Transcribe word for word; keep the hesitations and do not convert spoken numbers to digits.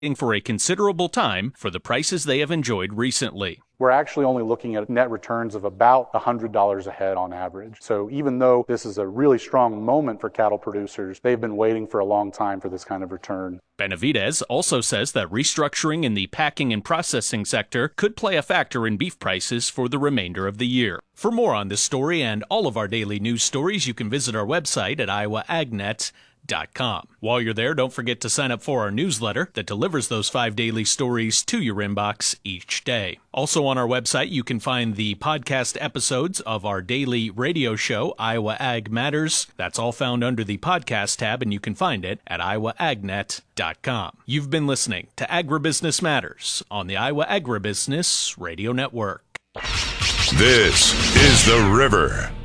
for a considerable time for the prices they have enjoyed recently. We're actually only looking at net returns of about one hundred dollars a head on average. So even though this is a really strong moment for cattle producers, they've been waiting for a long time for this kind of return. Benavidez also says that restructuring in the packing and processing sector could play a factor in beef prices for the remainder of the year. For more on this story and all of our daily news stories, you can visit our website at iowa ag net dot com. While you're there, don't forget to sign up for our newsletter that delivers those five daily stories to your inbox each day. Also on our website, you can find the podcast episodes of our daily radio show, Iowa Ag Matters. That's all found under the podcast tab, and you can find it at iowa ag net dot com. You've been listening to Agribusiness Matters on the Iowa Agribusiness Radio Network. This is The River.